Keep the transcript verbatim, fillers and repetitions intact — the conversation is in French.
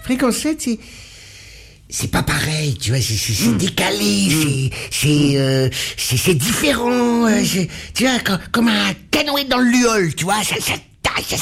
Fréquence sept, c'est... C'est pas pareil, tu vois, c'est, c'est, c'est décalé, c'est, c'est, euh, c'est, c'est différent, euh, c'est, tu vois, comme, comme un canoë dans le luol, tu vois, ça, ça, ça,